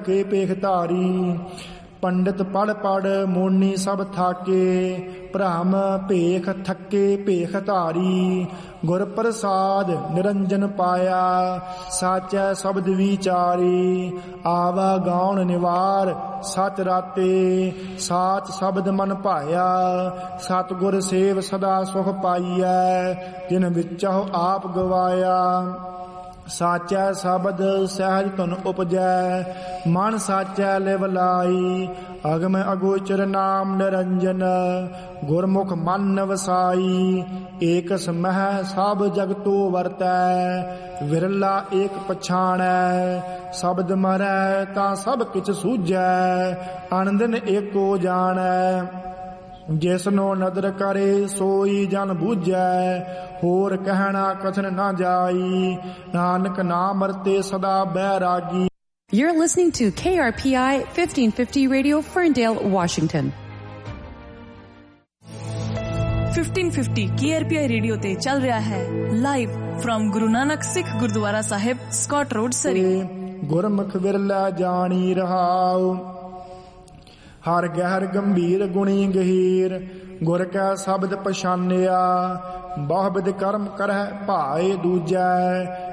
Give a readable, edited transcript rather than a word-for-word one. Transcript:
ਢੱਕੇ ਪੇਖ ਧਾਰੀ। ਪੰਡਿਤ ਪੜ੍ਹ ਪੜ੍ਹ ਮੋਨੀ ਸਭ ਥਾਕੇ, ਭ੍ਰਮ ਭੇਖ ਥੱਕੇ ਭੇਖ ਧਾਰੀ। ਗੁਰ ਪ੍ਰਸਾਦ ਨਿਰੰਜਨ ਪਾਇਆ, ਸਾਚੈ ਸ਼ਬਦ ਵਿਚਾਰੀ। ਆਵਾ ਗਾਉਣ ਨਿਵਾਰ ਸਚ ਰਾਤੇ, ਸਾਚ ਸ਼ਬਦ ਮਨ ਭਾਇਆ। ਸਤਿਗੁਰ ਸੇਵ ਸਦਾ ਸੁਖ ਪਾਈਐ, ਜਿਨ ਵਿਚਹੁ ਆਪ ਗਵਾਇਆ। ਸਾਚੈ ਸ਼ਬਦ ਸਹਿਜ ਧੁਨ ਉਪਜੈ, ਮਨ ਸਾਚੈ ਲਿਵ ਲਾਈ। ਅਗਮ ਅਗੋਚਰ ਨਾਮ ਨਿਰੰਜਨ, ਗੁਰਮੁਖ ਮਨ ਵਸਾਈ। ਏਕ ਸਮਹਿ ਸਭ ਜਗਤੋ ਵਰਤੈ, ਵਿਰਲਾ ਏਕ ਪਛਾਣੈ। ਸ਼ਬਦ ਮਰੈ ਤਾਂ ਸਭ ਕਿਛ ਸੂਝੈ, ਅਨੰਦਨ ਏਕੋ ਜਾਣੈ। ਜਿਸਨੋ ਨਦਰ ਕਰੇ ਸੋਈ ਜਨ ਬੂਝੈ, ਹੋਰ ਕਹਿਣਾ ਕਥਨ ਨਾ ਜਾਈ। ਨਾਨਕ ਨਾਮ ਮਰਤੇ ਸਦਾ ਬੈਰਾਗੀ। You're listening to KRPI 1550 Radio, Ferndale, Washington. 1550 KRPI radio ਤੇ ਚੱਲ ਰਿਹਾ ਹੈ ਲਾਈਵ ਫਰਮ ਗੁਰੂ ਨਾਨਕ ਸਿੱਖ ਗੁਰਦੁਆਰਾ ਸਾਹਿਬ, ਸਕਾਟ ਰੋਡ, ਸਰੀ। ਗੁਰਮੁਖ ਵਿਰਲਾ ਜਾਣੀ ਰਹਾਉ, ਹਰ ਗਹਿਰ ਗੰਭੀਰ ਗੁਣੀ ਗਹੀਰ। ਗੁਰ ਕੈ ਸ਼ਬਦ ਪਛਾਨਿਆ, ਬਹੁ ਬਿਧ ਕਰਮ ਕਰਹਿ ਭਾਏ ਦੂਜੈ।